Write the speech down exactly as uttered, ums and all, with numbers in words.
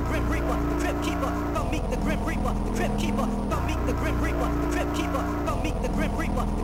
Grim Reaper, the Crypt Keeper. Come meet the Grim Reaper, the Crypt Keeper. Come meet the Grim Reaper, the Crypt Keeper. Come meet the Grim Reaper, the